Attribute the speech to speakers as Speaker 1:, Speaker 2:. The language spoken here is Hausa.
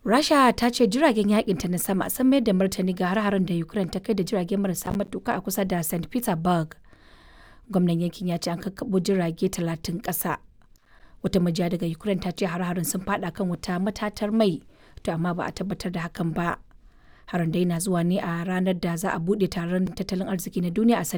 Speaker 1: Rasha ta ce jiragen yakinta na sama sun mayar da martani ga har-haren da Ukraine ta kai da jirage marasa matuka a kusa da St. Petersburg. Gwamnan yankin ya ce an kakkaɓo jirage 30 ƙasa. Wata majiya daga Ukraine ta ce har-haren sun fada kan wata matatar mai, to amma ba a tabbatar da hakan ba. Harin dai na zuwa ne a ranar da za a buɗe taron tattalin arziki na duniya a